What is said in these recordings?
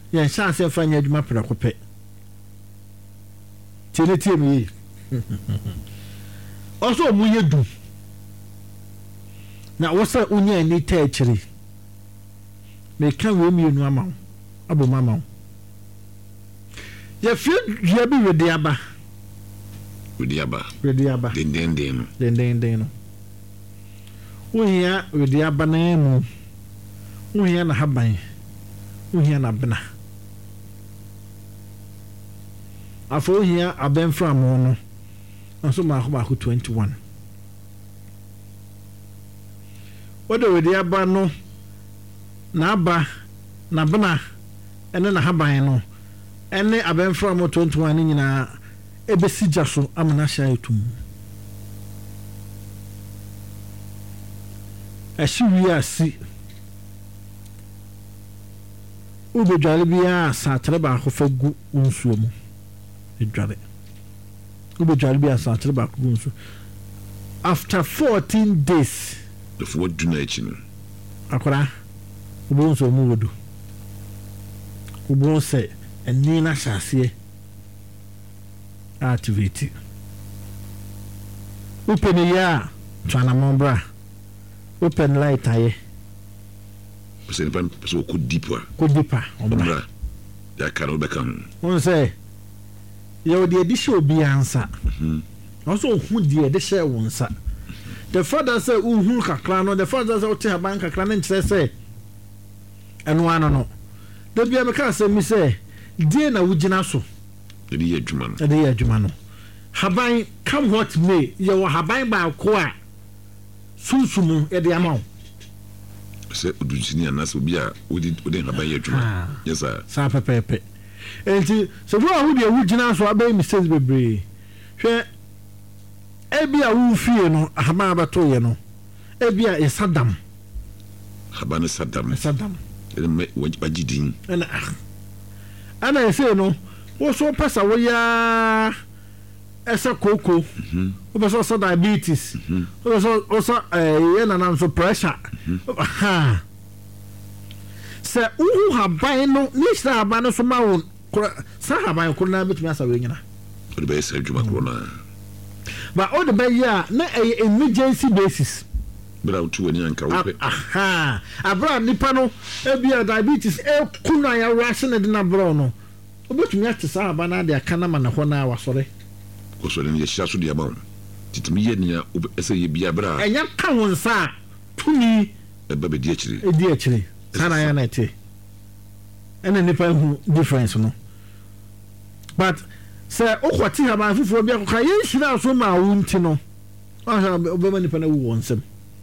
yen chance fa nya adwuma pra kopɛ tie mi also mu yedu na wosa unya ni ta akiri me kan we mi enu ama abo mama ya fi ya bi wedi aba den no uhia wedi aba na mu uhia na haban uhia na bena afọ uhia aben from no nso ma ko 21 wada wedi aba no na aba na bena ene na haban no ene aben from 21 ni nyina ebesi jaso amana sha etum asiwi asi ubejale bia sa treba ko fagu unsuo mu edware ubejale bia sa treba ko unsuo after 14 days the for do na echi no akora ubonso mu wodo ubonse eni na shase activate open ya twana mombra open light aye person pan so ko deeper ombra ya karo bekam on say you the edition obi ansa also hu the de share wonsa the father say hu kakra no the father say ote haban kakra no nkyere say eno ano no da bia me ka say mi say die na wugina so de ye adwuma no haban come what may ye wo haban ba ko a sunsumu e de amaw se udujini anaso bia odi haban ye adwuma yes sir sa pepepe enti so bro hu de wugina so abay mistakes bebre hwe ebia wu fie no haban ba to ye no ebia e sadam haban sadam me wajidin ana ese no wo so pesa wo ya esa koko wo pesa so diabetes wo so ye na nam so pressure ha se uhu haban no ni sa haban no so ma wo sa haban ko na betumi asa we nyina o de be sa djuma ko na ba o de be ya na emergency basis bra utu wani anka wo pe aha abra nipa no ebia diabetes kuna ya ration de na bro no obetumi atesa aba na de aka na ma na ho na wasore ko so le ye sha so de aba titimi ye nia ese ye bia bra enya ka wonsa tumi eba be di akire sana ya na ete ene nipa hu difference no but say okwati ha ba fufu bia ko ye nhira so ma wunti no aha obema nipa na wu wonsem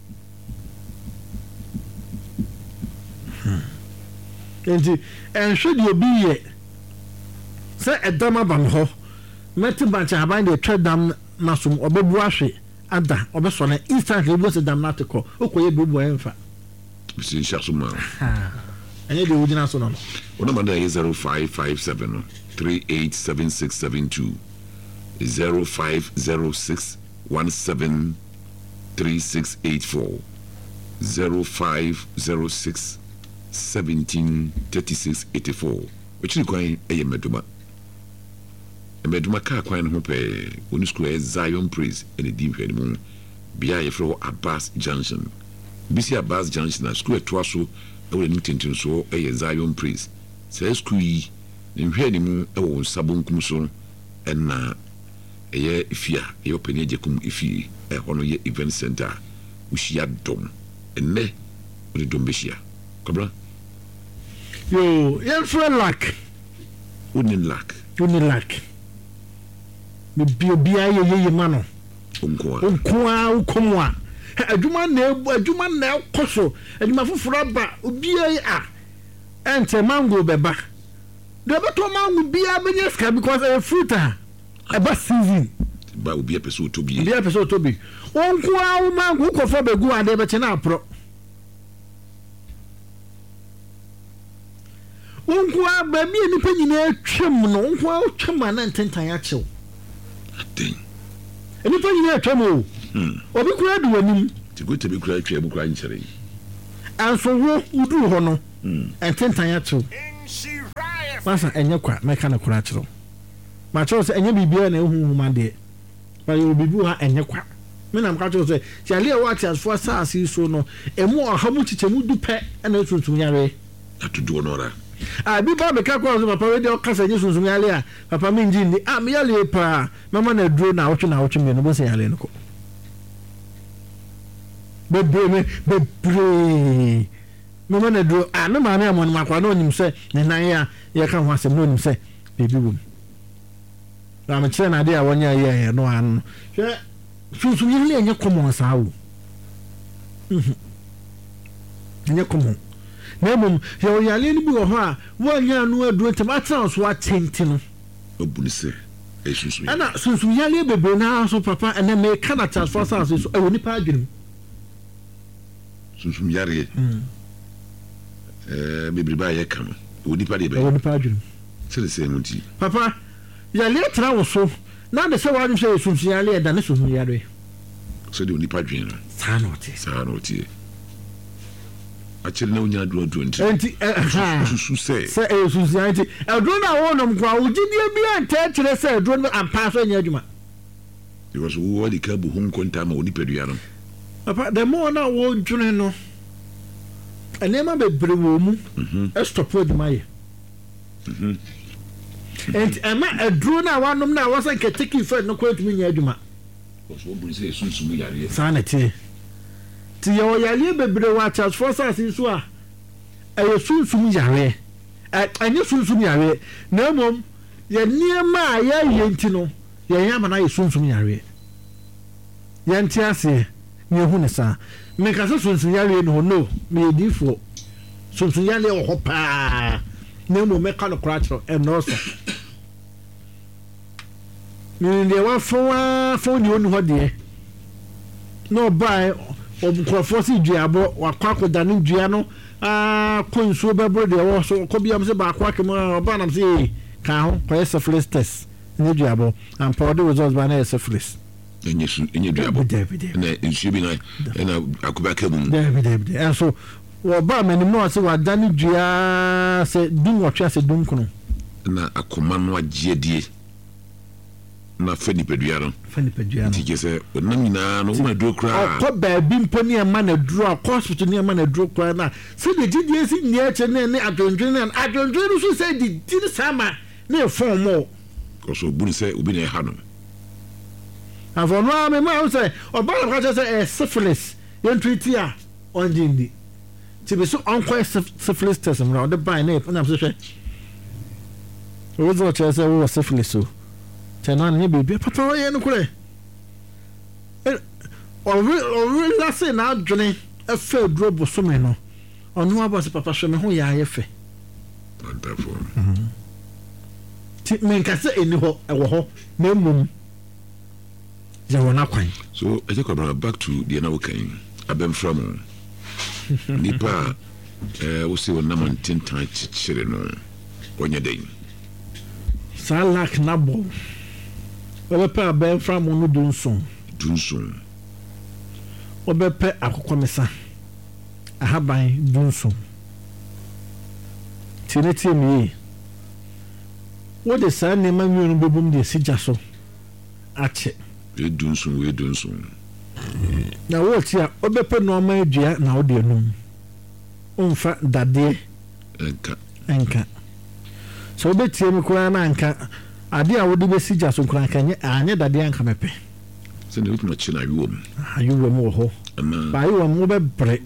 enti enhwe de obi ye se edama bam ho meti bancha haban de tredam nasum obebu ahwe ada obeso na instantly obo se dam natiko okoye bebu enfa bisi shasuma anye de wujina so no ona manda 0557 387672 0506 173684 0506 173684 which ni kwan meduma ka kwan ho pe oni school Zion Praise and di hwani mu bia ye fro Abbas Junction bisi Abbas Junction na school etwaso e we ni tintin so Zion Praise say school yi ni hwani mu e wo sabonkum so na eye ifia e open ejekum ifi e hono ye event center ushia dom enne oni dom beshia kobra yo yen friend lack unin lack me bia ye mano onkoa ukomwa adwuma na koso adwuma foforo ba obia a ente mango beba de beto mango bia benye ska because a fruit a ba season ba obia peso tobi onkoa mango ko fo begu ade be na apro onkoa ba mi ni panyina atwam no onkoa atwam na ntentan ya chew den eni panyina atwam o obi kura du wanim ti go te bi kura atwa bu kura nkyere anso wo udu ho no ntentan ya chew masa enye kwa meka na kura kyerɛ ma kyerɛ sɛ enye bibia na ehu ma de ba yo bibu ha enye kwa me na mka kyerɛ sɛ yale a wati asfo saasi so no emu ɔha mu kyikyemu dupɛ na esunsun yare atudo no ra bi ba me ka kwa so papa we de ɔkasa nye sunsun yale a papa me nji ni me yale pa mama na duro na wotwe me no bo sɛ yale no ko bebre mama na duro me maame amon makwa na onim sɛ ne nan ya ye ka ho asɛm na onim sɛ bebi wom na me kyerɛ na de a wonya ye no an hwɛ sunsun yale enye common saawo enye common na mum ye yale ni bi wo ho a wonya anu aduro tem atra so atenti no obuni sɛ sunsun ana sunsun yale bebre na so papa ene me kana transfer so so e woni pa adwene sunsun yare bebre ba ye kan woni pa de be woni pa adwene sɛ muti papa yale tra wo so na de sɛ wa nhwe sunsun yale da ne sunsun yare sɛ de woni pa adwene sa no ti achele na unya duro nti susu sɛ susu anti duro na wo nom kwa ugidie bi ante kyerɛ sɛ duro no ampa so anya adwuma because wo wali ka bu hon konta ma oni pedua no papa the more na wo dwene no enema bebre wo mu stop adwuma ye enti ama duro na wanom na wo sɛ ketiki fa no kwa tumi nya adwuma because wo bu sɛ susu mu yare sa na ti yo yale bebre wa charge for sase so a sunsum yare anye sunsum yare na mom ye niema a ye yenti no ye yama na ye sunsum yare yenti ase me hu ne sa me ka so sunsum yare no me difo sunsum yare o hopa na mom me ka no kratro no so me de wa fo ni onu ho de no buy obukrofo si duabo wakwa da ne dua no konsuo bebro de wo so ko biam se ba akwa kem oba nam se ka ho ko syphilis test ne duabo and powder results ba na syphilis enye duabo na nsuo bi na akuba kemu David and so wo ba manim no se wa da ne dua se dum wo twa se dum kono na akoma no agiedie na fani peduaro tike se onam nyina no ma duro kra ko ba bi mponi e ma na duro a hospital ni e ma na duro kra na se de gidie si nye che ne adwondwene so se di sama ne fon mo ko so buni se obi na ha no avono a me ma say oba na ka say syphilis yen treat ya on jindi ti be so on kwa syphilis test mra the by na na so hwe o zo che say wo syphilis so tena ne bebe papa ye no kure o la se na adwene afa duro bosome no onu abose papa so me ho ya ye fe wonderful ti men ka se eni ho e wo ho na mum ya wona kwan so I take back to the na wokan abem from nipa wo se wona man tintan chichire no onye den salak nabo obepe abem from no dunson obepe akokomesa ahaban dunson tineti mi wo de sa ne ma nwunu bebum de sija so ache we dunson na wo tia obepe no ma adua na wo de anum onfa dade enka so obetie mi kura na anka ade a wo de besija so kura kan anye dade anka mepe se ne wutno chi na yiwo mu wo ho ba yiwo mu bebre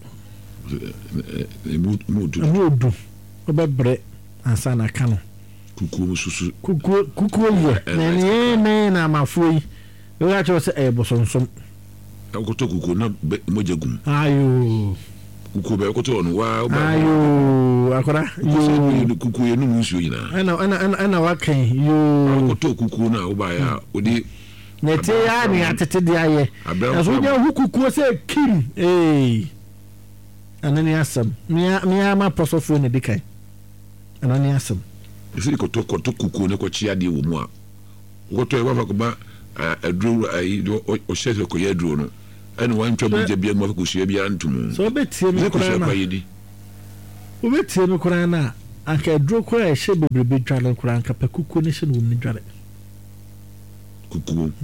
mudu obebre ansa na kanu kuku susu kuku ye ne na mafoi we a cho se e bosonsom akoto kuku na mojagum ayo kuku be akoto no wa ayo akora yo kuku ye no musuo nyina ana wakan yo akoto kuku na wo ba ya odi nete ya ni atete dia ye aso nya hukuku se kim anani asam mia ma posofo ne dikai anani asam ese koto kuku ne ko chia de wo mu a woto e wa ko ba adru ai o shese ko ye adru no ene wan twa buje bia mu ko hia bia ntum so betie mi kura na obetie mi kura na anka aduro kwa e hye bebrebe dwale kura anka pakuku ne hye no wom ne dwale kuku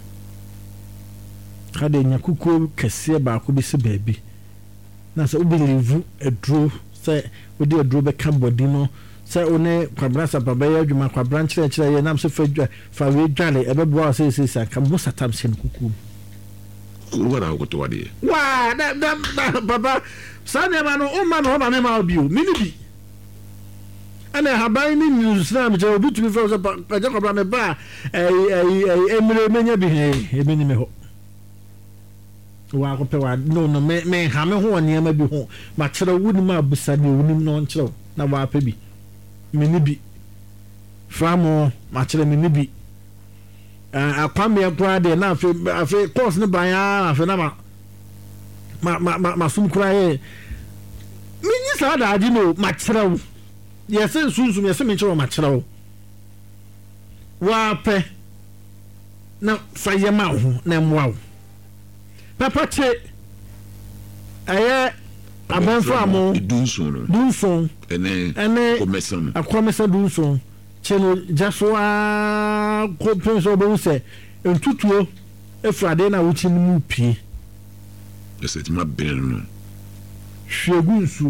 kada nya kuku kese ba ko bi se baabi na se ubelivu aduro se odi aduro be ka body no se one kwabra sapaba ya adwuma kwabra nkyerɛ ye nam se fa we dwale ebe bo se ka mo satam se kuku wara ko to wade wa da papa sane ma no o ma no ba me ma obi o mini bi ana haban ni news na me je obi tumi fa so pa je kwabra me ba emire menya bi he ebe ni me ho wa ko pe wa no me ha me ho ne ma bi ho ma kyerɛ wuni ma busa ne wuni no nkyerɛ na wa pa bi mini bi framo ma kyerɛ mini bi akwame akwa de na afi course ne ban ya afi na ma sum kura ye minyi sa da adi no ma kyerɛw yɛsɛ sunsun yɛsɛ me kyerɛw ma kyerɛw wa pɛ na fa yɛ ma ho na mwa wo papa che aye abanfa mo dunson ene komesen akwamesa dunson cheno jaswa ko penso bo se entutuo efrade na wuchi mu pie ese ti ma ben no hwegunsu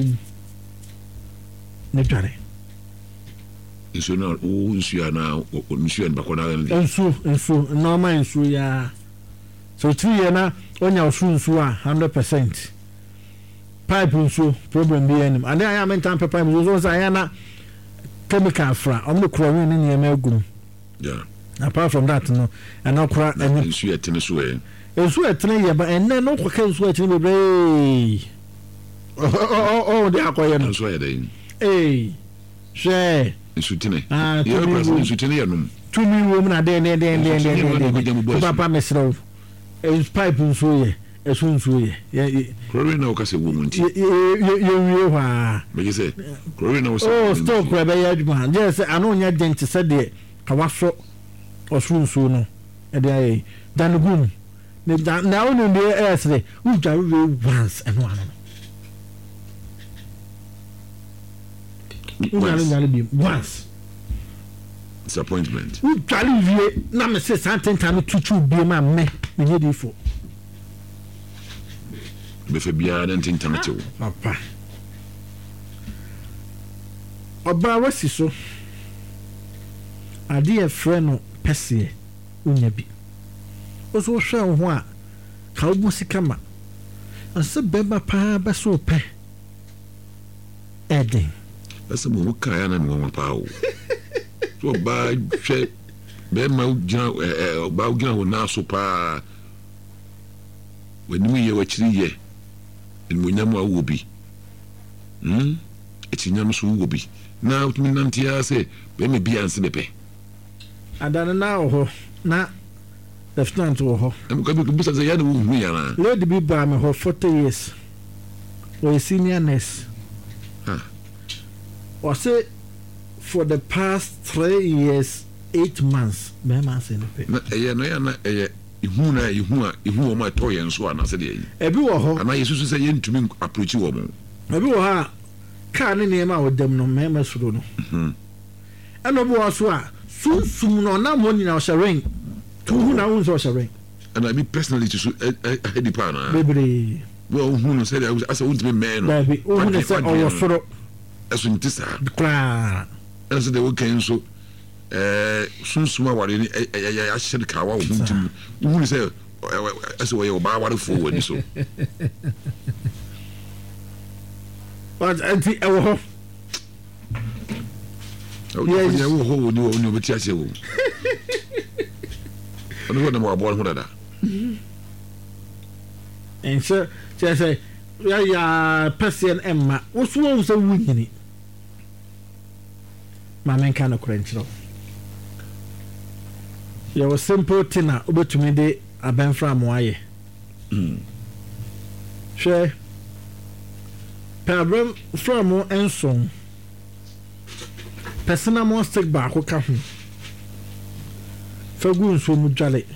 ne dware iso na o nsu ya na o nsu ya bakona ensu normal ensu ya so 3 year na onya osunsu a 100% pipe nsu problem bi enim and I am mentan pipe nsu so ya na chemical fra omno chlorine ni nyema agum yeah apart from that no and okra ensu ya tene so ensu etene ye ba enne no kwa ensu etene bebre oh de akoye no ensu ya dey she ensu tene ye person ensu tene ya no tumi wo na de papa mesro pipe nsu ye esunsu ye chlorine na okase wo munti ye wa me say chlorine na stop kwa be ya djuma je say anu nya dent se de ka waso osunsu no e de ayi danugum ne na onu de esre u jaru once and one once disappointment u jaru vie na me say something time tutu bi ma me nye di fo be fe bia na ntintan chewo papa oba wasi so ade e frɛ no pɛse unya bi oso hwɛ ho a ka wo sika ma ase beba pa ba so pɛ eden ase mo ka ya na mo pa o so ba hwɛ be ma ugina ba ugina ho na so pa wani ye wachiri ye enmunyam awo bi etinyam so wo bi na utumi nantia se be me bia nse bepe adana na ho na lieutenant ho em ko bi bisa ze ya de wo hu ya na lady bi ba me ho 40 years we senior nurse or say for the past 3 years 8 months me ma se no pe na no ya na ihu ma to yen so ana se de yi ebi wo ho ana yesusu se yentumi approach wo mo ebi wo ha ka ne ne ma wodam no me ma suro no eno bo so a sunsum no na mo nyina o sharing to hu na unso sharing ana bi personally to head pa na bebre wo hu no se de asa untime me no baby o hu se o soro eso ntisa kra eso de wo kan so sunsuma ware ni ya shir kawa wo huntim wu se ase wo ye ba ware fo wani so but anti e wo ho ya wo ho ni wo beti ase wo ono wo na mo abo ho dada en so say ya person emma wo so wo so wu nyini ma men kana krenchiro ya was simple tina obetumi de abenfra mo aye hwe problem from enson personal mo stick ba ko ka hu fagun so mu jale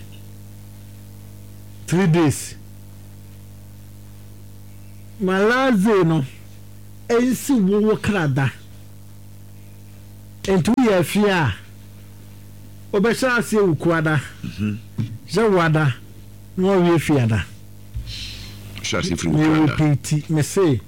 3 days malaze no ensi wo krada enti we afia obesha ase ukuada jawada no we afiada shasi free ukuada repeat me say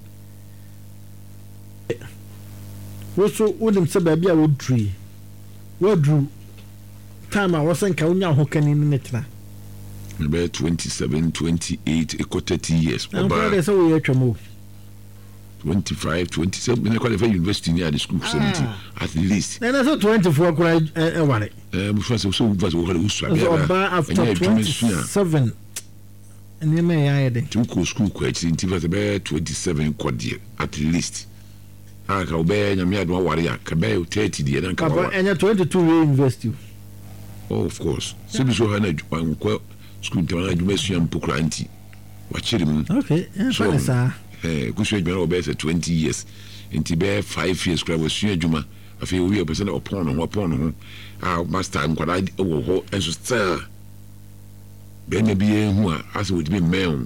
woso wonim se ba bia wodru time a wosenka unya ho kani ni netra about 27 28 equal 30 years oba so we atwamo 25 27 when I qualify university near the school 70 at least and so 24 kura ware first so was over oba after 27 and me ya yede to school quite in about 27 quadie at least aka obe nya me adwa ware ya ka be 30 die dan ka wa enya 22 we university oh of course so bi so ha na kwa school te na adwa suam pokra anti wa chiri mu okay so sa kusu adwuma obe say 20 years nti be 5 years kra wasu adwuma afi owi a person upon no master nkwada wo ho enso still be na bi ehu a ase wo be men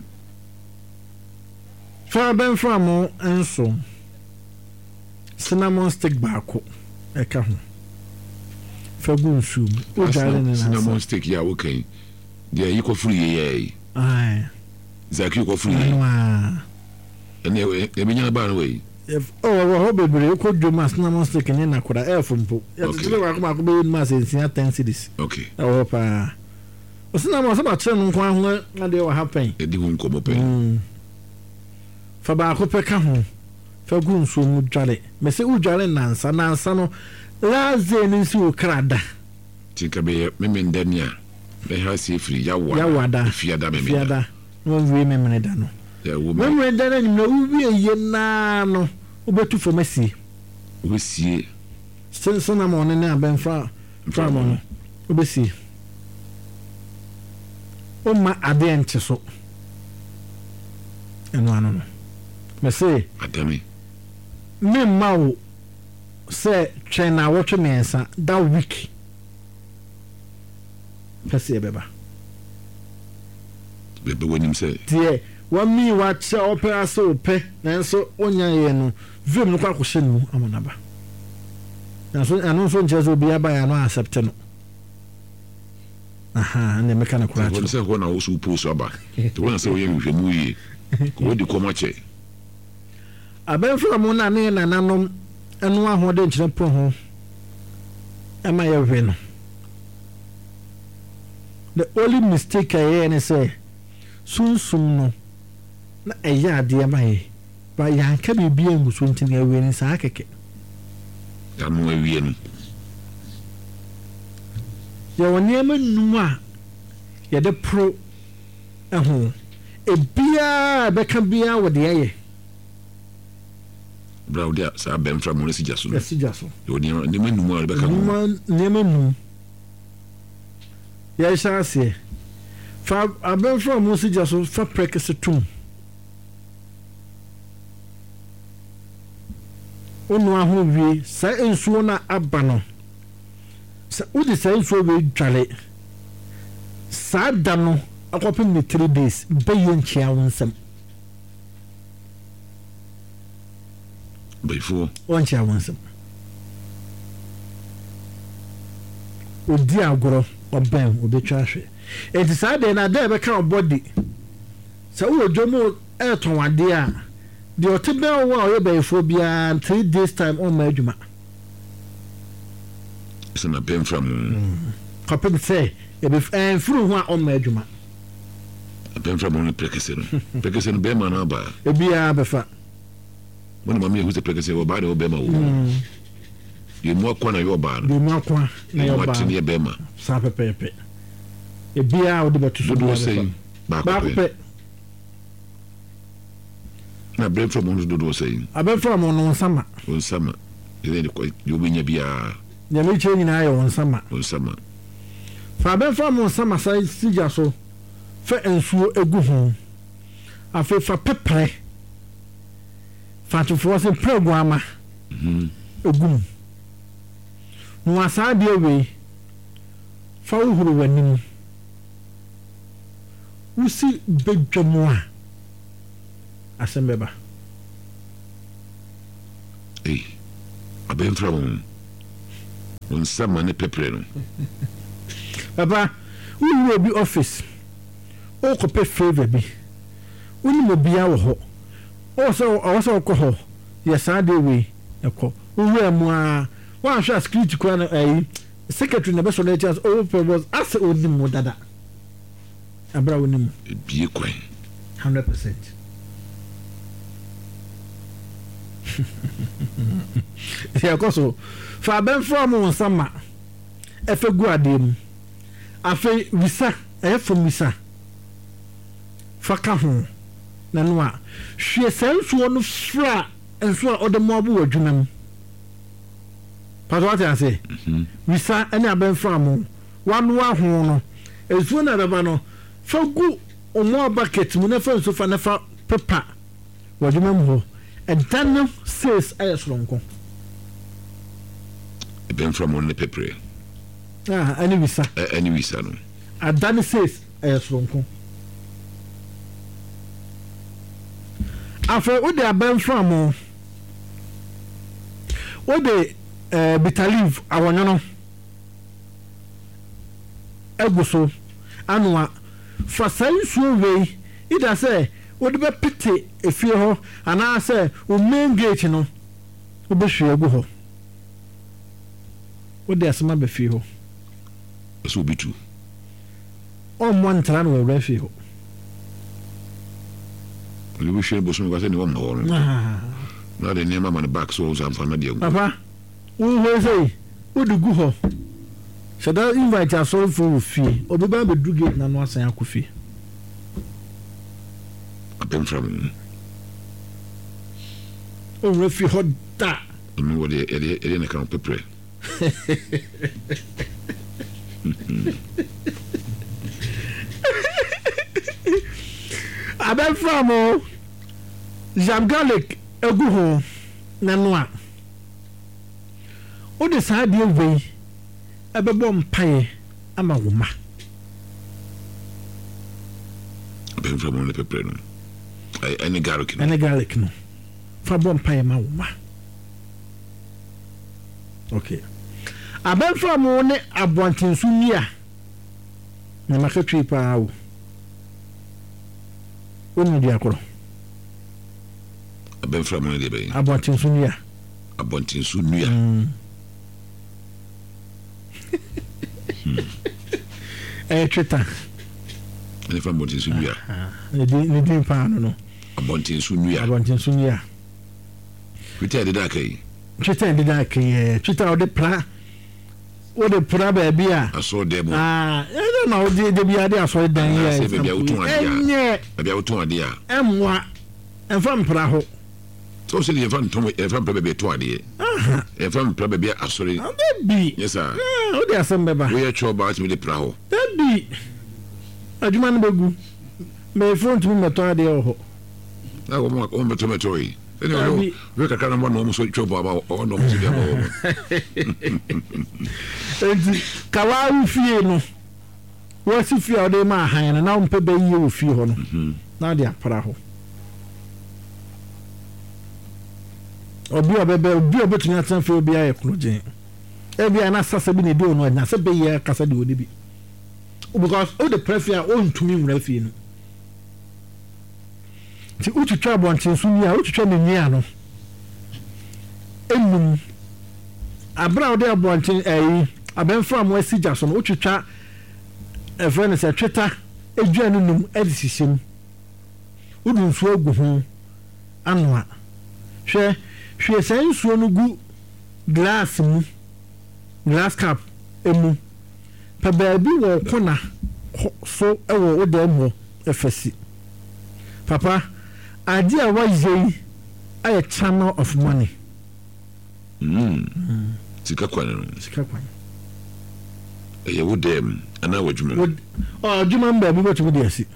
fa ben from enso cinnamon stick baako eka ho fa gu nsu o jare na cinnamon stick ya okay dia yiko free ye zaki ko free ene nya ba no we ho bebre ko dwoma cinnamon stick ni na koda efumpo ya tele wa ko be ma se nsia 10 cedis okay pa o cinnamon so ba chere no kwa ho na de wa happen e di hun ko mo pe fa ba ko pe ka ho fa gu nsu mu dware me se u dware nansa no laze ni si o krada tika be me ndania be ha si free ya wada fiada me fiada no we me me da no ya wo me da na ubi ye na no obetu famasi obesie sena mo ne na ben fra mo no obesi o ma ade ente so eno ano me se adami me mawo se chena watch me ensa that week pese beba wonim se tie wa mi wa che opera so pe nanso onya ye no vim no kwa kwhye no amonaba nanso anu so nche so bia ba ya no accept no aha ne meka na kura che se ho na wo so post aba to wona se wo ye hwehwemu yi ko di ko ma che aben from na ne na nanom enu ahode nkyere po ho ama ye hwe no the only mistake I any say sunsum no na eya ade ma ye ba yan ka bibia nguso ntini awe ni sa keke ya no awie no ya woni amanum a ya de pro eho ebia beka bia wo de ye bra udia sa ben from mo si jaso yo ni manum a beka ni manum ya shase fa aben from mo si jaso fa practice tum onu aho wie sa ensuo na aba no sa udi sa ensuo we dwale sa da no akopem ne 3 days bayen chia wonsam before on chia wonsam odi agoro oben obetwa hwe enti sa de na da be ka body sa wo dwomo eton ade a the otebe wa o be phobia 3 days time on my adwuma so na ben from kapem say e be furu ho on my adwuma ben from on prekese no be ma na ba e bia be fa wona mama hu se prekese wo ba de wo be ma wo ye mo akwa na yo ba no de mo akwa na yo ba ne be ma sa pepepe e bia o de betu so ba pe na break from on do say abe from on sama ele ko yo binya bia ya me che nyina ayo on sama fa abe from on sama sai sija so fa ensuo egu ho afi fa pepre fa to for se programa egu no asade we fa uhuru wanim usi bedwamo a asembeba aben from on sama ne pepre no papa we will be office o ko pe favor bi woni mo bia wo ho o so ko ho yes ade we eko we mu a wa sha security ko na secretary na be so let us all purpose as odi mo dada abra woni mu bie kwan 100%. Yeah, koso fa ben from on sama efe gu adem afi visa from visa fa ka ho na no a hwe senso no fra enso a odemo abu wadwunam pato ate say visa ene aben from wanu aho no ezu na baba no fa gu omo bucket mu na fa so fa na fa pepa wadwunam ho and says ayesronko ben from on the pepper any visa no and says ayesronko after what they ben from what they bitalive awonyono eguso anwa for sensu way it say would be pity if you ho and I say o main gate no wo be hwe agu ho wo de asema be fi ho so be tu o mo ntara no we fi ho we be hwe bo so me ne wo mo na de ne mama ne back so am fa na de papa wo ho say wo du gu ho so that invite us all for fi obi ba be du gate na no asan akofi ben from o refi hot da me wo de na kan pepre aben from jam garlic egu ho na no a o de sa de we ebebo mpae ama wo ma ben from on the pepre no any garlic no fa bom pae ma wo ma okay aben from ne abontensu nia na makatwi pa wo wonu dia koro aben from ne de be abontensu nia Twitter ne from abontensu nia ne din pa no abontensu nia Twitter de da kai Twitter o de pra ba bia aso de mo e no de bia de aso dan ya se bia utun ade a emwa enfam pra ho so se de enfam pra bia to ade enfam pra bia asori bi yes sir o de asem beba we cho ba ti de pra ho bi aduma no begu me front mi meto ade ho na wo mo meto yi anyway we ka kana mo no so cho ba o no mo se dia ba enti kawa fie no wo si fie o de ma han na mpe be yi o fie ho no na de apara ho obi obetunya tan fie obi aye kroje e bia na sasa bi ne do no na se be ye kasa de oni bi because all the prefer o ntumi nwura fie no ti ututwa bontensu ni a ututwa ne nia no enum abra o de abonten abenfra mo asija so no ututwa friend say tweta edua num edisisem udun so agu ho anwa hwe sensuo no gu glass cup emu pa baabi wo kona so ewo odam ho efasi papa idea why a channel of money sika kwan e wo dem ana wadwuma dwuma mba bi botu de asi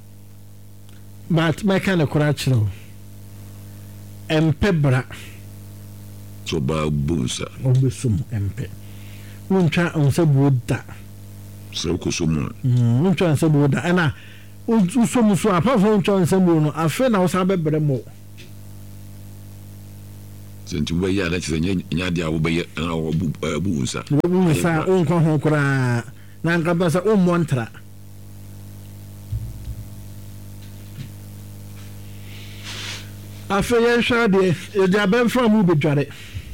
but my kind of corruption empebra so ba bunsa obesum empe untwa onsabu da so ko so mu untwa onsabu da ana usomu so apart from untwa onsabu no afa na wo sa bebre mo senti wo ya na tse nya dia wo be na wo bu unsa unko ho kura na nka basa montra afeye shade e dia ben from mu bedware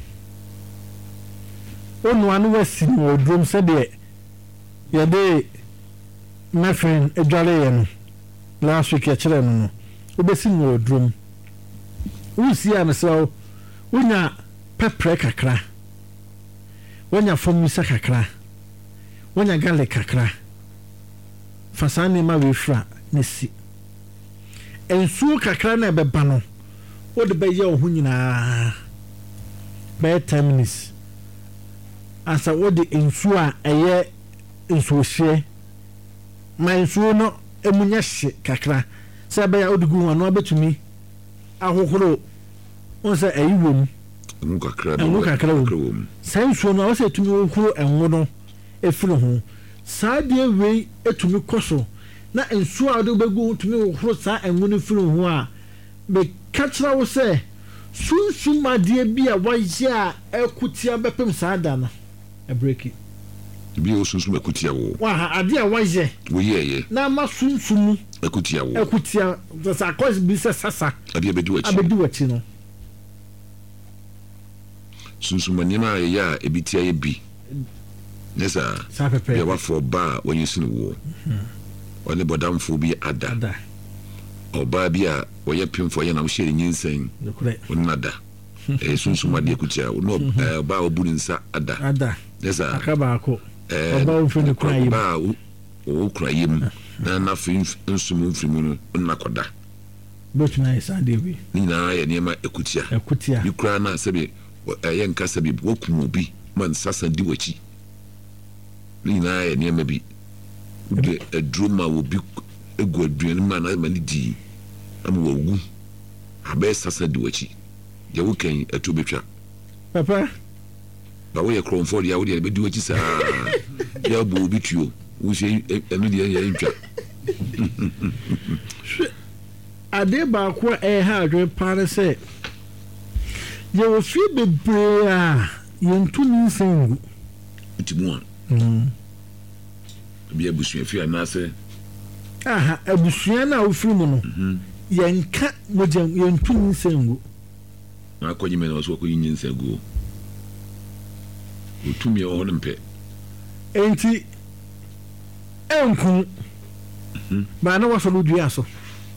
onu anu wasi no drum se de ye de my friend edware ye no last week ya kire no obesi no drum usi am so unya pepper kakra wonya fomisa kakra wonya garlic kakra fasane ma we fra nesi ensu kakra na beba no wo de be ye ho nyina be 10 minutes asa wo de ensu a eye ensu hye ma ensu no emunya hye kakra se be ya odigu ho no abetumi ahohoro onse ayiwom enwu kakra wom sensu no wo se tumi ohoro enwo no efiri ho saa de wei etumi koso na ensu a de begu tumi ohoro saa enwo no firi ho a be kachira wo se sunsuma de bia waje a ekutia bepem saa da na e break it bi o sunsuma ekutia wo wa ade a waje wo ye na ma sunsumu ekutia wo ekutia za cause bi se sasa ade abedi wachi no sunsuma ni na ya ebitia ye bi nesa ya wa for ba when you sin wo wale bodamfo bi ada oba bi a woye pimfo ye na wo share nyinsen wonada sunsuma de ekutia no ba obu nsa ada nesa akaba ako oba ofini krayi ba o krayi na fin nsumu mfirimu no nakoda but na isa debi ni na ya niema ekutia bi kra na sebe ye nka sebe wokumu bi man sasa di wachi ni na ya niema bi de adroma wo bi egu aduan ma na ma ni di am wo wu abe sasa di wachi ye wo kan atu betwa papa ba wo ye Crawford ya wo de be di wachi sa ya bo bi tuo wo se enu de ya ntwa ade ba ko ha adwe pare se ye wo fi bebre a ye ntumi nsengu timu bi abusu fi anase abusu na ofiri mu no ye nka mojem ye ntumi nsengu na akonyi me na so ko yin nsengu otumi o honmpe enti enku ba na waso lu aso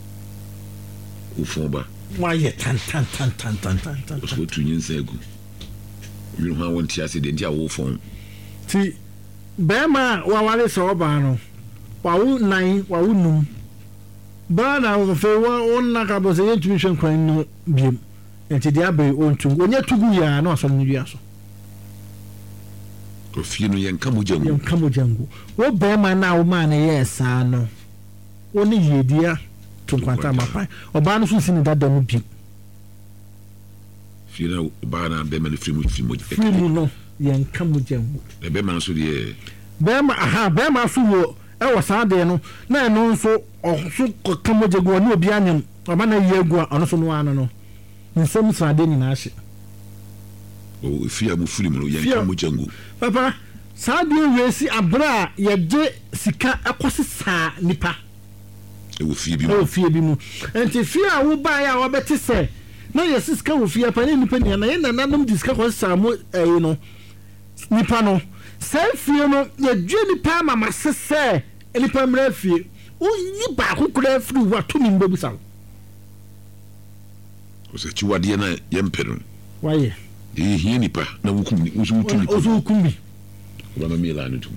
ufoba waye tan so tu nyinsegu you know want to say the wo phone ti bema wa wale so ba no wa wu nan wa wu num ba na wo fe wo onna ka bo se yentumi hwe kwan no biem enti dia be ontu onya tugu ya na waso lu aso ofie no yenka mojangu wo bema na wo ma na yesa no woni yedia to kwanta mapai oba no so sini dada no bi fira oba na bema no frimu no yenka mojangu e bema no so de bema so wo e wo saade no na eno nso so kamojangu oni obi anyam oba na yegu ono so no ano no nsem saade ni na ahye o fia mu frimu no yenka mojangu papa saade wesi abra ye je sika akosi saa nipa wo fie bi mu enti fie a wo ba ya wo beti se na ye siska wo fie pa ni nipa ni na ye nanam diska ko samo no nipa no se fie no ye dwe nipa mama sese nipa mra fie wo yi ba ko kura firi wa to mi mbabu sa ko se chiwade na ye mpero waye e hie nipa na wo kum ni wo kum bi ko ba mi la no tum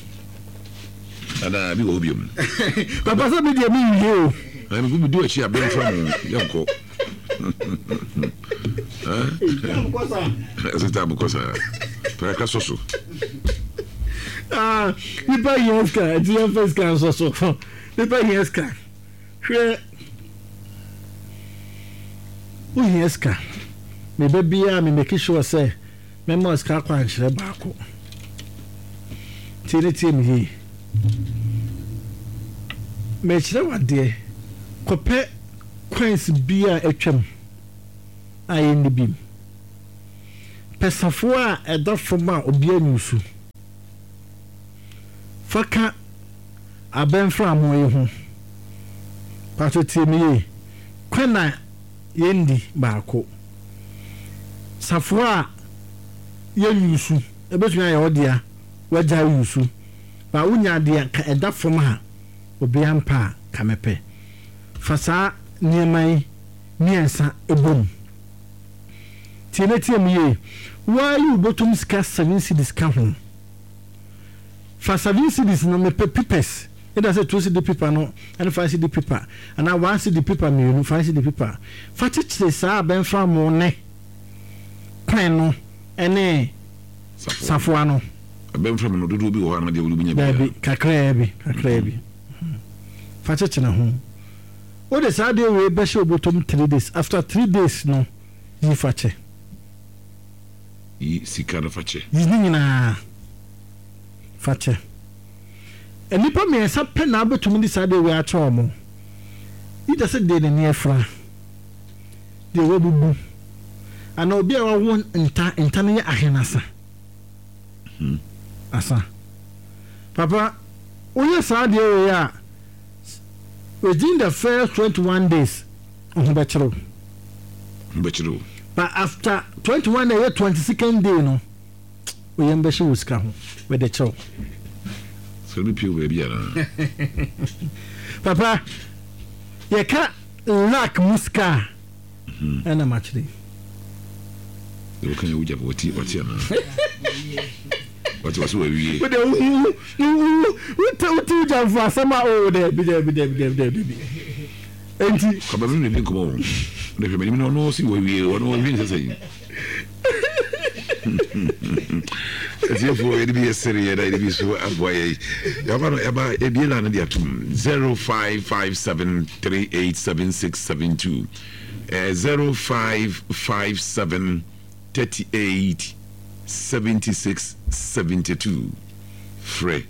ana bi wo biom papa so bi de mi yo ai mi do achi abem from yanko Zita bukosa para ka soso nipa yeska dia feska soso nipa yeska hwe o yeska me bebia me make sure say me mo ska kwa nhire baako tiri mi me chire wade kope coins bia etwam ayi ni bim pesafo a ɛda fam a obi anyusu faka abenfra mo yehu pato tiemiye kwana yendi baako safo a yenyusu ebetu ya odia waja yusu ba unya dia ka ɛda fam ha obi ampa kamepe fasa niemai miensa ebom tiemiye why you bottom scarce 7 cities come for 7 cities no me papers it does 2 city paper no and 5 city paper and I 1 city paper me 5 city paper for teach say ben from mo ne plan no ene safo no ben from no dodo bi wo ha na de wo bi nya bi kakra bi for teach na ho o de sa de we be show bottom 3 days after 3 days no yi fache yi sikana fache yi nyina fache enipa me esa pe na abetumi di sa de we acha omo ida se de ne efra de we bubu ana obi a wo nta ne ahenasa asa papa oye sa de we ya within the first 21 days on bechero but after 21 day 22nd day no we embassy was come with the chow so be pure baby papa you can't lack muska and I'm actually you can you have what you what was we what you have for some oh there be enti come on me come on the no see we one say as you for it be a series that it be so avoid eba e bi la na dia tum 0557387672 0557387672 free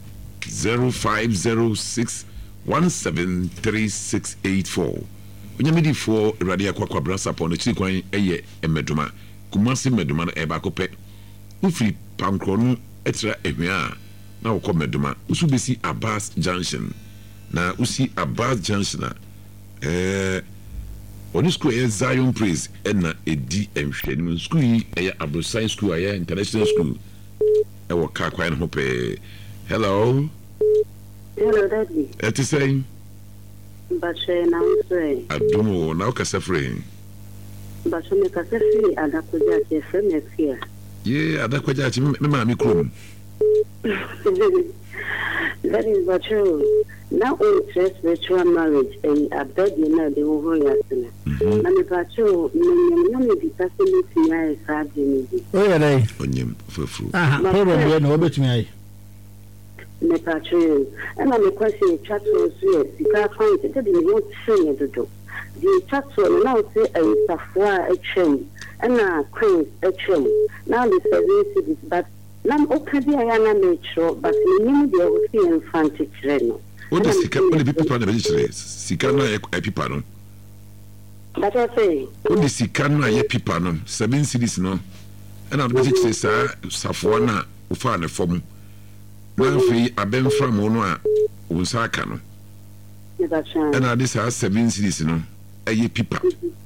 0506173684 onyamidi for radio akwa brasa pon chi kwan eye emeduma kumasi meduma na eba ko pe ufiri pankro no etra ehwea na wo ko meduma usu besi Abbas Junction na usi Abbas Junction na oni school e Zion Praise na edi enhwenu school yi e Abrosan school aye international school e wo ka kwan ho pe. Hello daddy eti say Bache na say adomo na o ka sefre Bache me ka sefre adakoja che feme fia ye adakoja che me ma mi krom that is but true now on spiritual marriage and a bed na de wo yasena na me bache me di facility ya sadini oh yeah dai onyem fafuru problem we no obetumi ai me patrol and I'm question chat was here sika find it the no thing to do the chat so now say a safwa a chain and a queen a chain now the service but nam okadi ayana metro but you the ofi infant children what the sika only people na be chire sika na e pipa no that I say what the sika na e pipa no 7 cities no and I'm be chire sa safwa na ofa na form na fi abenfra mo no a wonsa aka no na this has 7 cities no aye pipa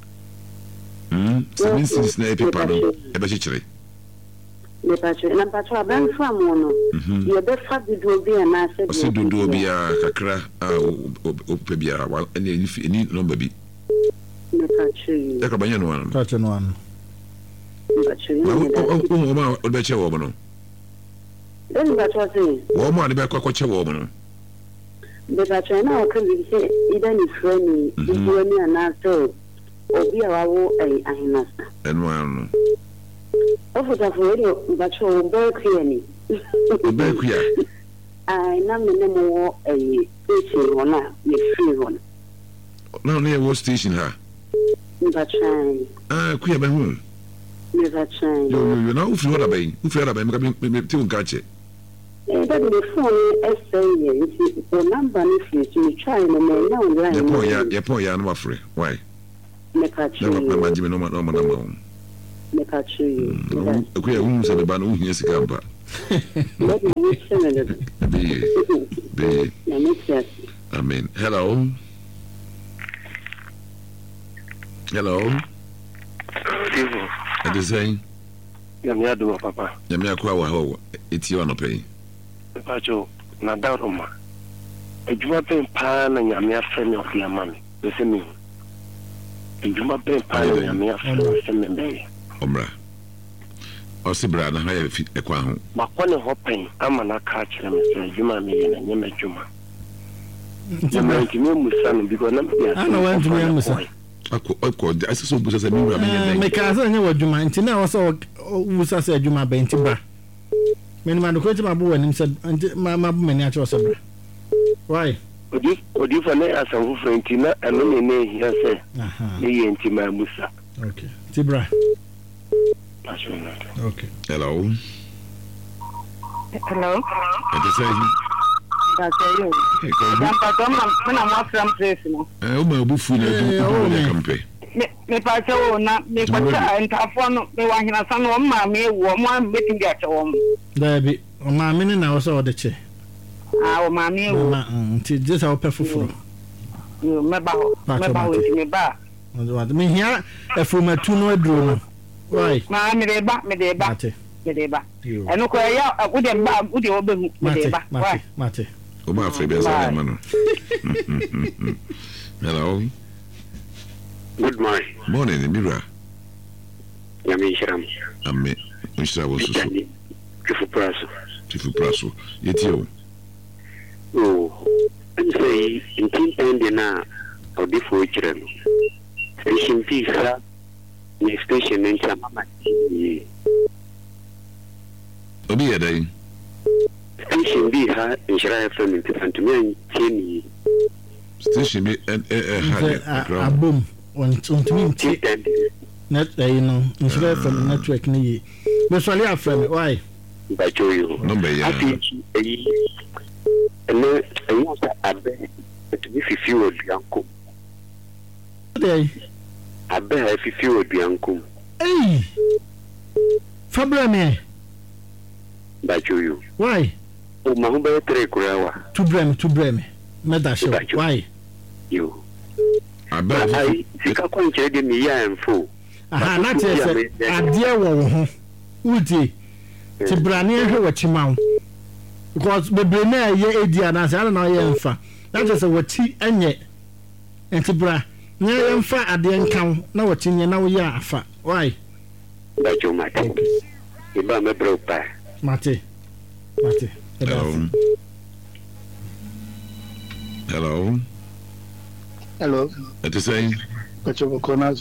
7 cities na pipa no e be chire me patro na patro abenfra mo no ye be fa bido bi na se bido bi kakra o pe bi any number bi me patro e ka banya no an patro no an patro o ma o be che wo no then patro say wo ma de be kwa che wo no be patro na o kan bi se ida ni freni bido ni ana so obi a wawo ahinasa eno an of the radio but you berkeley I na me no a station on a free one no near what station ha but kuya ba hu never change you na ufi wala ba me ti un kache that the phone say the number if you try no me na online ya no afre why me catch no ma no me catch you. Okay, who said the band who is Gamba? Amen. Hello. At the same. Yamiado, Papa. Yamiaqua, it's your no pay. Pacho, Nadaroma. A Juma pen pan and Yamia friend of your mammy. The same. A Juma pen pan and Yamia friend of your day. Omra. Osibra na high a quaho. Makone hopping, I'm an catch them, Juma me and Yama Juma. Yama Musan because I know when Juma Musan. I saw Busa and make us know what Juma and Tina also Busa said Juma Bentiba. Many man quit my boy and said, my miniature sabra. Why? Would you for as a friend Tina and only name here say, me and Tima Musa. Okay. Tibra. Okay. Hello. Hello. That's you. When I'm from place. My buffet. Me pacho na me kwacha ntafo me wa hina san wo ma me wo mo metin dia che wo. Da bi o ma me na wo so de che. O ma me wo. Nti je sa wo pefufuro. Yo me ba wo me ba. Me hia efumatu no aduro no. Why? Ma me de ba. Me de ba. Eno ko ya wo de ba wo de obe me de ba. Mate. O ma fe be sa mano. Hello. Good morning. Morning, Mira. Yami Shram. Amen. Mr. was Chifu Praso. Yetio. Oh, and say, in Tintandina, or before Chiram. Station Pisa, next station in Chamama. Obi a day. Station B had in Shire from Infantumian Cheney. Station B and a boom. On net, you know, instead from network. Ni, but sorry, our friend, why? By you, no, I think and I want to bet if you would be uncle. I bet if you would be uncle. Hey, Fabrame. By you, why? Oh, my home by 3 hours. To blame. Medasho, why? You. I think I can't me and fool. Aha, not a dear one. Woody, Tibrania, what you mount. Because the Brene, ye Adiana, I don't know, Yenfa. That is a what tea and yet. And Tibra, near Yenfa at the encounter, no what in your now, ya, fa. Why? But you might. You buy me broke by. Mate. Hello. Hello. At the same. But you will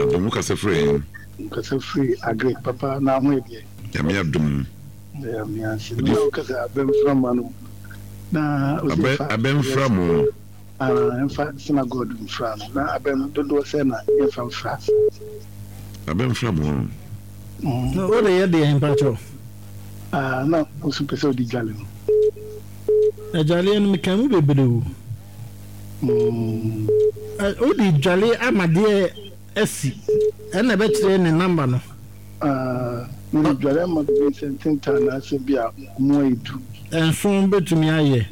free. I agree, Papa. Now, maybe. Yamiabdum. Because I've been from one. I've been from. In fact, synagogue in France. Now, I've been to do a sena from France. I've been from one. No, what are you doing, Pacho? No, I'm super so Jalian. A Jalian, we can be blue. Oh, the jolly, I'm a dear Essie, and I bet you any number. No, Jolly, I'm a decent time. I should be a more and soon bet to me. I hear.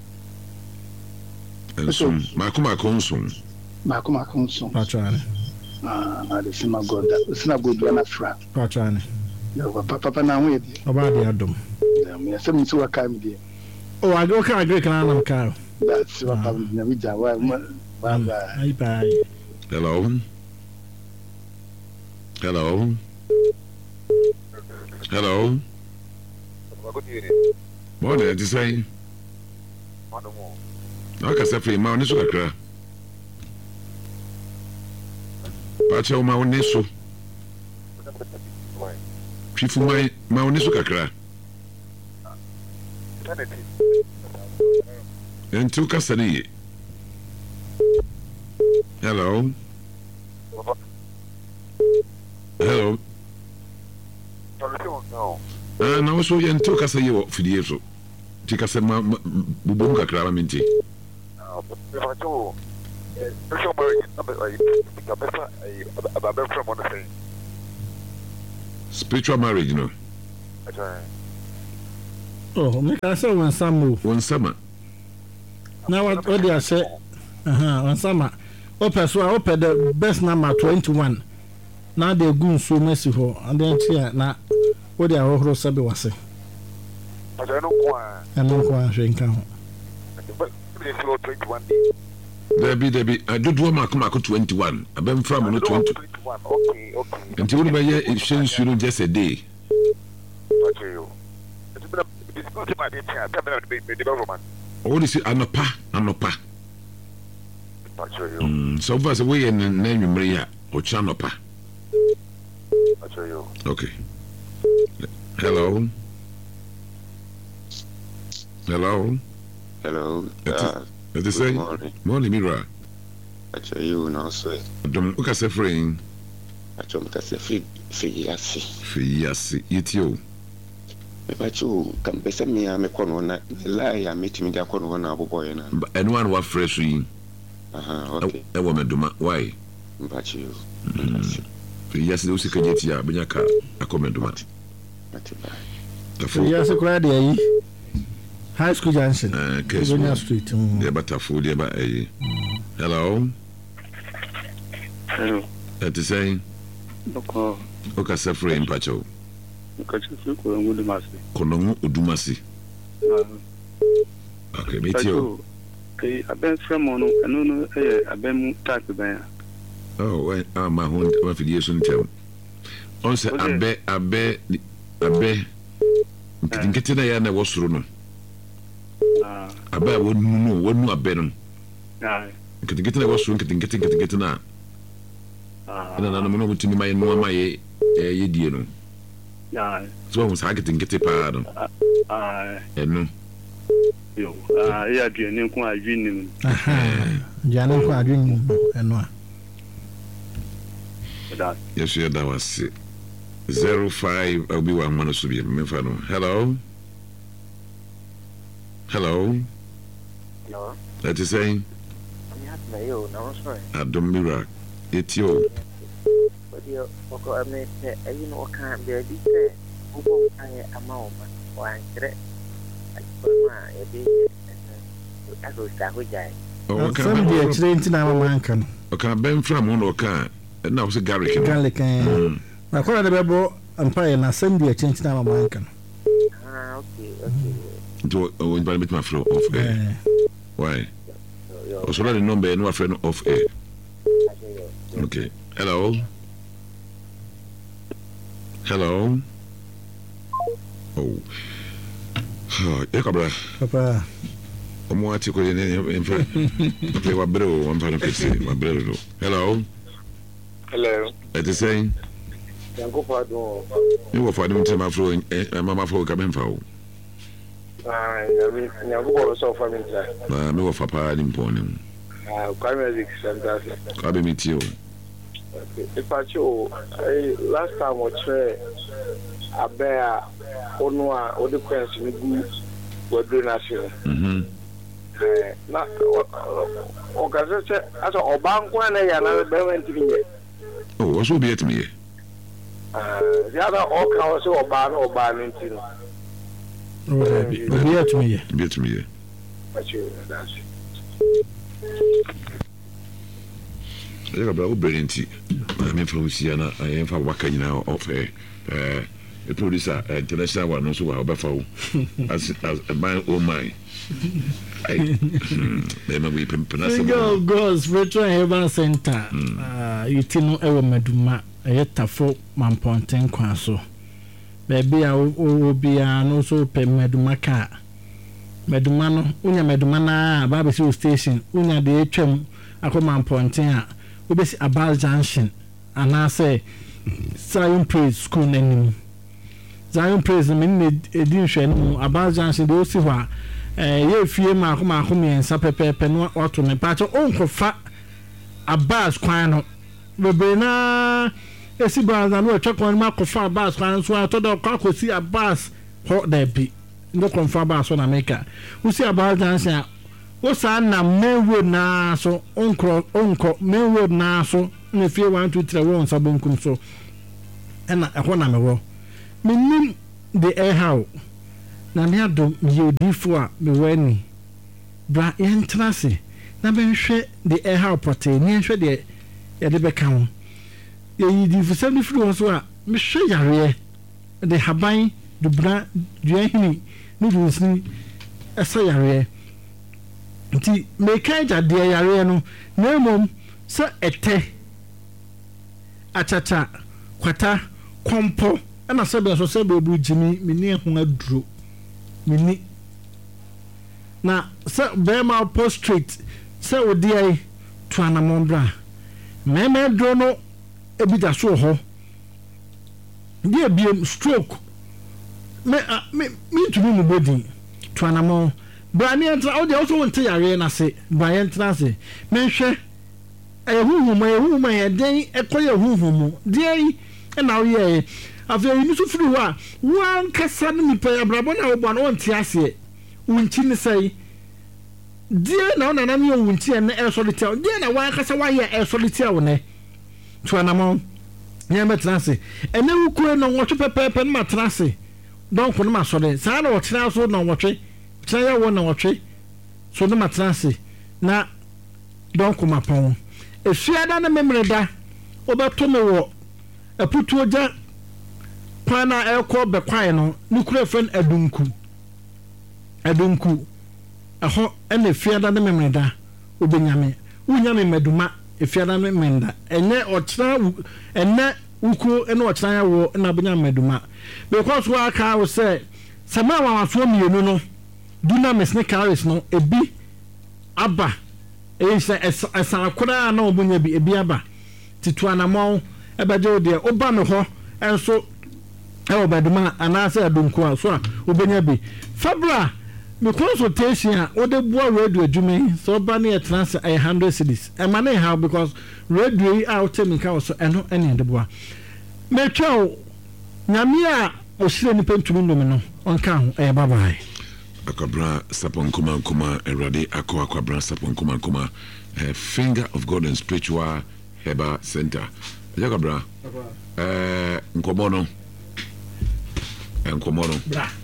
And soon, Makuma Consul. Patrani. The synagogue, it's not good when I frat. Patrani. Papa, now with about the Adam. Yes, I'm so a kind of. Oh, I go car, Greek and car. That's what I'm going to do. Bye. Hello. Morning, to say. I can say, my own is a crack. Pacho, my own is so. Chifu, my own is a crack. And two custody. Hello. No, so you took us a year for the year. Take us a bubunga claramenti. spiritual marriage no. Oh, me ka say one summer. Now what they are say one summer. Open so open the best number 21. Now they go so messy for and then here na what they are all sabi was say. I don't know kwa shenka ho. Debbie, I don't want to 21. I've been from 20. Okay. Until we buy exchange, you just a day. What is it? Anopa. So far as away and name Maria or Chanopa. Okay. Hello. What is say? Morning, Mira. I tell you now, sir. Don't look at a friend. I told me to say, Fiasi, eat you. If I choose, come be me, I'm a corner, lie, I meet me, the corner, boy, and one was fresh. Okay. A woman do why? But you. Yes, those who can get ya, Binyaka, a comment to what? Yes, a crowd, High School Junction, Kenya Street. Yeah, but a food, yeah, but a. Hello. That is saying, okay, suffering, Pacho. Konongo Udumasi. Okay, meet you. Okay, I've been from one, I know, I've been tacked there. Oh, my home affiliation tell. Also, I bet, getting a yana was through. I bet wouldn't know what no abandon. Getting a was through, getting now. And I don't know to me, my no, my dear. So I was getting get a pardon. And no. Yeah, you quite dreaming. Janet, quite dreaming, and what? Yes, yeah, that was 05. I'll be 1 minute to be. Hello. That is saying, I don't mirror. It's you. But you know, can't be a decent. Who a moment or I'm correct. I go start with that. Oh, can be exchanging our man can. Okay, Ben from one or can. And now it's a garlic. I call the rebel empire and I send you a change now, man can. Okay. Do invite my flow off air. Why? Also, the number no friend off air. Okay. Hello. Oh. Papa. I'm watching in fact. Okay, what bro? I'm trying to say, my brother. Hello. At the same. You were finding to my flow and Mamma Flow coming for. I mean, so for me, I know of a part in Ponem. I'll be meet you. If I show last time I tried a bear Onua or the question were doing national. Not as a bank one another bear to me. Oh, what will be at me? The other all cows or ban or banning to be at me. Be at me. But you, that's I got brilliant. I mean, from Siena, I am for working now of a producer, international one, also how Buffalo as a man or mine. Single girls, Retro Heaven Center. You know, ever meduma, a yet for Mamponten Quaso. Baby, I will be an also pay medumaka. Medumano, Unia Medumana, Barbecue Station, Unia de HM, Aquaman Pontin. We be about Junction, and I say Zion Praise School name. Zion Praise mean edition about Junction. They see what ye fear my home and Sapepe Penua or to me patch uncle fat a bars quano. We be na esi bars and we check one mark of far bars quano. So I told the cock see a bars hot there be no confirm bars on a maker. We see about Junction. What's na main road na so uncle main road na so if you want to travel on sabunkum so ɛna ɛhɔ na mewɔ menim the air how na me adom yɛ odifo a mewɔ ani bra yɛntena ase na bɛhwɛ the air how pɔtee ne nhwɛ deɛ yɛde bɛka ho yɛyi difo sɛm de firi hɔ so a mehwɛ yareɛ de haban dubra duahini ne dusini ɛsɛ yareɛ nti meka gya deɛ yareɛ no na mmom sɛ ɛtɛ achacha kwata kompo ɛna sɛ bɛ so sɛ bɛbu gyimi meni ho aduro meni na sɛ bɛma prostrate sɛ odi ai to anamon bra mɛmɛ duro no ebi da so hɔ die biem stroke me tumi mu body to anamon bra ne entra o de also wonte yare na se bra entra se menhwɛ huhuma yɛden ɛkɔyɛ huhumu deɛ ɛna woyɛ afei ni so firi hɔ a wankasa no nipa abrabɔ na wɔbɔ no wɔnte aseɛ wonti ne sɛi deɛ na wona nam yɛ wonti ɛne ɛsɔre tia deɛ na wankasa wayɛ ɛsɔre tia wo ne to anamɔ nyɛ mɛtena ase ɛne wukure no wɔtwe pɛpɛpɛ no matena ase dɔnko no masɔre saa na wɔtena so na wɔtwe kyerɛ yɛ wɔ na wɔtwe so no matena ase na dɔnko mapɔn efiada na memreda obeto me wo aputu oja kwana ekọ bekwae no nukure fen adunku aho ene efiada na memreda obenyame unyame meduma efiada na memenda enye ochira enne uku ene ochira ya wo na benyame meduma because wa aka wo say sama wa so mienu no duna mesne carries no ebi aba esa akora na obunya bi ebiaba titu anamon ebeje de oba me ho enso e obaduma anase adunku a so a obunya bi fabra me consultation a ode bua radio adwuma so oba na trans 100 cities e ma na how because radio out me ka so eno ene de bua me twao nyame a osire ni pentumi no me no onka ho e bye bye Akabra sapon kuma erade akabra sapon kuma Finger of God and Spiritual Herbal Center. Akabra nkomono bra